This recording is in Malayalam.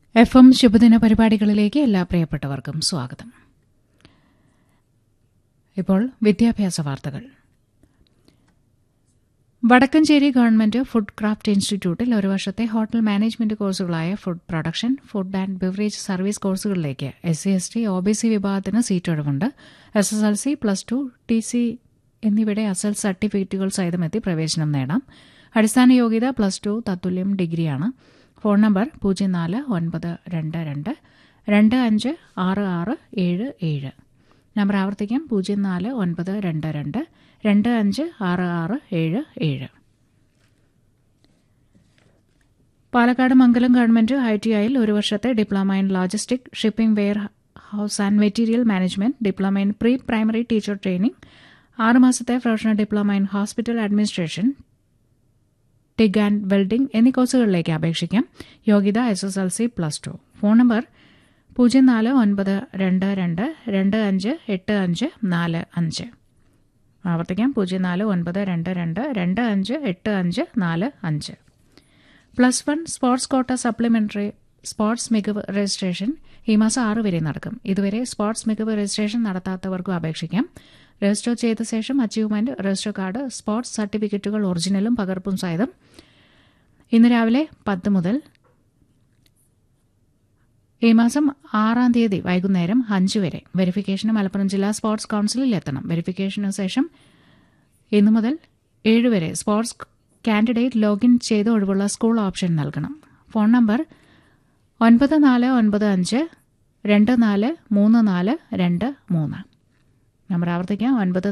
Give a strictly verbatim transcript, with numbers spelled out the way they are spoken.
എഫ് എം ശുഭദിന പരിപാടികളിലേക്ക് എല്ലാ പ്രിയപ്പെട്ടവർക്കും സ്വാഗതം. ഇപ്പോൾ വിദ്യാഭ്യാസ വാർത്തകൾ. വടക്കഞ്ചേരി ഗവൺമെന്റ് ഫുഡ് ക്രാഫ്റ്റ് ഇൻസ്റ്റിറ്റ്യൂട്ടിൽ ഒരു വർഷത്തെ hotel management കോഴ്സുകളായ food production, food and beverage service കോഴ്സുകളിലേക്ക് S C S T O B C വിഭാഗത്തിന് സീറ്റ് ഒഴിവുണ്ട്. S S L C, plus two, T C എന്നിവയുടെ അസൽ സർട്ടിഫിക്കറ്റുകൾ സഹിതമെത്തി പ്രവേശനം നേടാം. അടിസ്ഥാന യോഗ്യത പ്ലസ് ടു തത്തുല്യം ഡിഗ്രിയാണ്. ഫോൺ നമ്പർ പൂജ്യം നാല് ഒൻപത് രണ്ട് രണ്ട് രണ്ട് അഞ്ച് ആറ് ആറ് ഏഴ് ഏഴ്. നമ്പർ ആവർത്തിക്കാം, പൂജ്യം നാല് ഒൻപത് രണ്ട് രണ്ട് രണ്ട് അഞ്ച് ആറ് ആറ് ഏഴ് ഏഴ്. പാലക്കാട് മംഗലം ഗവൺമെന്റ് ഐ ടി ഐയിൽ ഒരു വർഷത്തെ diploma in logistic, shipping, wear house and material management, diploma in pre primary teacher training, ആറുമാസത്തെ professional diploma in hospital administration, TIG and welding എന്നീ കോഴ്സുകളിലേക്ക് അപേക്ഷിക്കാം. യോഗ്യത S S L C, plus two. Phone number പൂജ്യം നാല് ഒൻപത് രണ്ട് രണ്ട് രണ്ട് അഞ്ച് എട്ട് അഞ്ച് നാല് അഞ്ച്. ആവർത്തിക്കാം, പൂജ്യം നാല് ഒൻപത് രണ്ട് രണ്ട് രണ്ട് അഞ്ച് എട്ട് അഞ്ച് നാല് അഞ്ച്. Plus one sports quota supplementary sports മികവ് രജിസ്ട്രേഷൻ ഈ മാസം ആറ് വരെ നടക്കും. ഇതുവരെ സ്പോർട്സ് മികവ് രജിസ്ട്രേഷൻ നടത്താത്തവർക്കും അപേക്ഷിക്കാം. രജിസ്റ്റർ ചെയ്ത ശേഷം അച്ചീവ്മെന്റ് രജിസ്റ്റർ കാർഡ്, സ്പോർട്സ് സർട്ടിഫിക്കറ്റുകൾ ഒറിജിനലും പകർപ്പും സഹിതം ഇന്ന് രാവിലെ പത്ത് മുതൽ ഈ മാസം ആറാം തീയതി വൈകുന്നേരം അഞ്ച് വരെ വെരിഫിക്കേഷന് മലപ്പുറം ജില്ലാ സ്പോർട്സ് കൌൺസിലിൽ എത്തണം. വെരിഫിക്കേഷന് ശേഷം ഇന്നു മുതൽ ഏഴ് വരെ സ്പോർട്സ് കാൻഡിഡേറ്റ് ലോഗിൻ ചെയ്ത് ഒഴിവുള്ള സ്കൂൾ ഓപ്ഷൻ നൽകണം. ഫോൺ നമ്പർ ഒൻപത് നാല് ഒൻപത് അഞ്ച് രണ്ട് നാല് മൂന്ന് നാല് രണ്ട് മൂന്ന്. നമ്പർ ആവർത്തിക്കാം, ഒൻപത്